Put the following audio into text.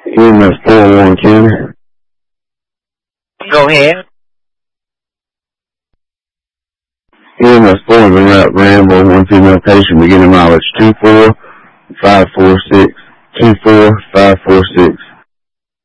EMS 401 County. Go ahead. EMS 4 is a route Rambo, one female patient, beginning mileage 24546, 24546.